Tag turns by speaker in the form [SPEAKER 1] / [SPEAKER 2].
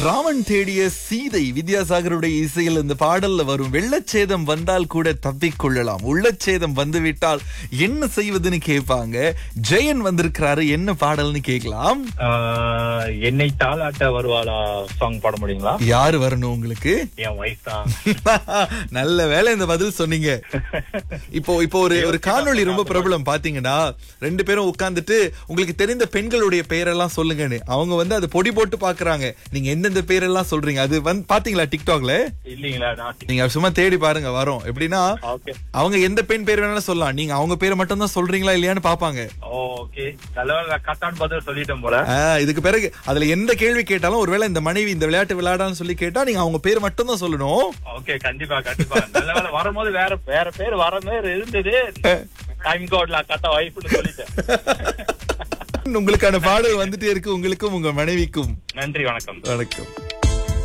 [SPEAKER 1] ராமன் தேடிய சீதை வித்யாசாகருடைய இசையில் இந்த பாடல்ல வரும் வெள்ளச்சேதம் வந்தால் கூட தப்பிக்கொள்ளலாம், உள்ளச்சேதம் வந்துவிட்டால் என்ன செய்வதுன்னு கேட்பாங்க. ஜெயன் வந்திருக்கிறாரு, என்ன பாடல்னு கேட்கலாம்.
[SPEAKER 2] என்னை தாளாட்ட வருவாளா சாங் பாட முடியுங்களா?
[SPEAKER 1] யாரு வரணும் உங்களுக்கு?
[SPEAKER 2] என் வைஃப் தான்.
[SPEAKER 1] நல்ல வேலை இந்த பதில் சொன்னீங்க. இப்போ ஒரு காணொளி ரொம்ப பிரபலம் பாத்தீங்கன்னா, ரெண்டு பேரும் உட்கார்ந்துட்டு உங்களுக்கு தெரிந்த பெண்களுடைய பெயரெல்லாம் சொல்லுங்கன்னு அவங்க வந்து அதை பொடி போட்டு பாக்குறாங்க. நீங்க எந்தெந்த பேரெல்லாம் சொல்றீங்க அது வந்து பாத்தீங்களா டிக்டாக்ல?
[SPEAKER 2] இல்லீங்களா?
[SPEAKER 1] நீங்க சும்மா தேடி பாருங்க வரும். எப்படின்னா அவங்க எந்த பெண் பேர் வேணாலும் சொல்லலாம், நீங்க அவங்க பேரை மட்டும் தான் சொல்றீங்களா இல்லையான்னு பாப்பாங்க.
[SPEAKER 2] ஓகே, நல்ல கரெக்டான பதில் சொல்லிட்டேன் போல.
[SPEAKER 1] இதுக்கு பிறகு அதுல எந்த கேள்வி கேட்டாலும் ஒருவேளை இந்த மனைவி இந்த விளையாட்டு விளையாடான்னு சொல்லி கேட்டா நீங்க அவங்க பேர் மட்டும் தான் சொல்லணும்.
[SPEAKER 2] ஓகே, கண்டிப்பா கண்டிப்பா. நல்ல வேலை வரும்போது வேற பேர் வர மாதிரி இருந்தது. டைம் கோட்ல கரெக்டா வைஃப்னு சொல்லிட்டேன்.
[SPEAKER 1] உங்களுக்கான பாடல் வந்துட்டே இருக்கு, உங்களுக்கும் உங்க மனைவிக்கும்.
[SPEAKER 2] நன்றி, வணக்கம்.
[SPEAKER 1] வணக்கம்.